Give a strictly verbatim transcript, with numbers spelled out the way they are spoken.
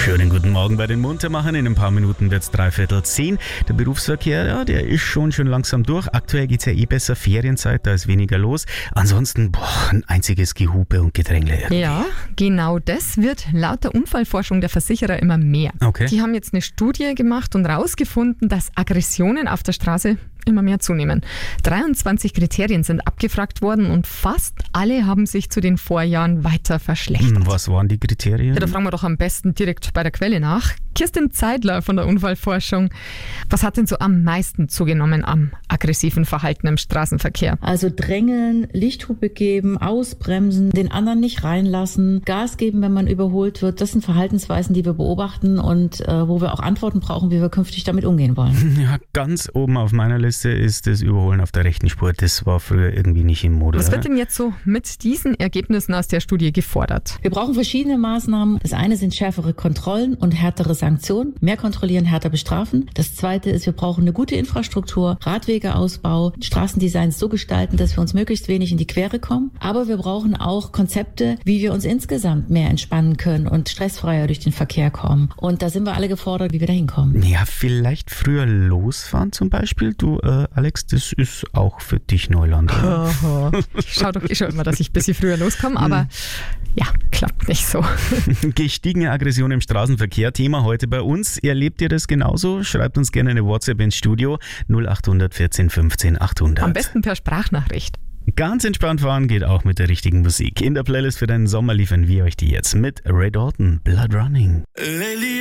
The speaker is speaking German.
Schönen guten Morgen bei den Muntermachern. In ein paar Minuten wird es dreiviertel zehn. Der Berufsverkehr, ja, der ist schon schön langsam durch. Aktuell geht es ja eh besser. Ferienzeit, da ist weniger los. Ansonsten, boah, ein einziges Gehupe und Gedrängle. Irgendwie. Ja, genau das wird laut der Unfallforschung der Versicherer immer mehr. Okay. Die haben jetzt eine Studie gemacht und rausgefunden, dass Aggressionen auf der Straße immer mehr zunehmen. dreiundzwanzig Kriterien sind abgefragt worden und fast alle haben sich zu den Vorjahren weiter verschlechtert. Hm, was waren die Kriterien? Ja, da fragen wir doch am besten direkt bei der Quelle nach. Kirstin Zeidler von der Unfallforschung. Was hat denn so am meisten zugenommen am aggressiven Verhalten im Straßenverkehr? Also drängeln, Lichthupe geben, ausbremsen, den anderen nicht reinlassen, Gas geben, wenn man überholt wird. Das sind Verhaltensweisen, die wir beobachten und äh, wo wir auch Antworten brauchen, wie wir künftig damit umgehen wollen. Ja, ganz oben auf meiner Liste ist das Überholen auf der rechten Spur. Das war früher irgendwie nicht in Mode. Was wird denn jetzt so mit diesen Ergebnissen aus der Studie gefordert? Wir brauchen verschiedene Maßnahmen. Das eine sind schärfere Kontrollen und härtere Sanktionen. Mehr kontrollieren, härter bestrafen. Das zweite ist, wir brauchen eine gute Infrastruktur, Radwegeausbau, Straßendesigns so gestalten, dass wir uns möglichst wenig in die Quere kommen. Aber wir brauchen auch Konzepte, wie wir uns insgesamt mehr entspannen können und stressfreier durch den Verkehr kommen. Und da sind wir alle gefordert, wie wir da hinkommen. Ja, vielleicht früher losfahren zum Beispiel. Du, äh, Alex, das ist auch für dich Neuland. Aha. Ich schau doch eh schon immer, dass ich ein bisschen früher loskomme, aber ja, klappt nicht so. Gestiegene Aggression im Straßenverkehr, Thema heute bei uns. Erlebt ihr das genauso? Schreibt uns gerne eine WhatsApp ins Studio null acht vierzehn fünfzehn achthundert. Am besten per Sprachnachricht. Ganz entspannt fahren geht auch mit der richtigen Musik. In der Playlist für deinen Sommer liefern wir euch die jetzt mit Ray Dalton, Blood Running.